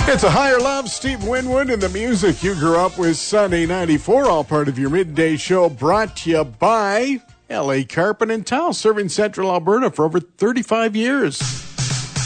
It's a Higher Love, Steve Winwood, and the music you grew up with. Sunday 94, all part of your midday show, brought to you by L.A. Carpet and Towel, serving Central Alberta for over 35 years.